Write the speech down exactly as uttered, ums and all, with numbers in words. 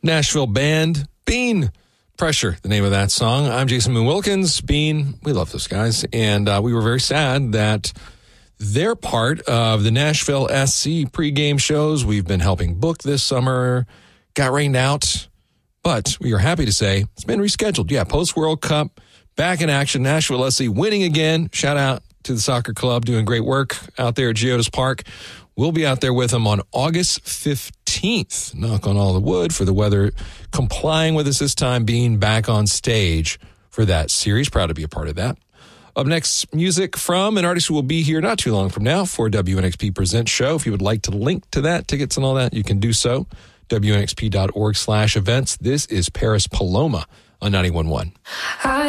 Nashville band, Bean. Pressure, the name of that song. I'm Jason Moon Wilkins. Bean, we love those guys. And uh, we were very sad that they're part of the Nashville S C pregame shows we've been helping book this summer. Got rained out. But we are happy to say it's been rescheduled. Yeah, post-World Cup, back in action. Nashville S C winning again. Shout out to the soccer club doing great work out there at Geodis Park. We'll be out there with them on August fifteenth. Knock on all the wood for the weather complying with us this time, being back on stage for that series. Proud to be a part of that. Up next, music from an artist who will be here not too long from now for W N X P Presents show. If you would like to link to that, tickets and all that, you can do so. W N X P dot org slash events. This is Paris Paloma on ninety-one point one.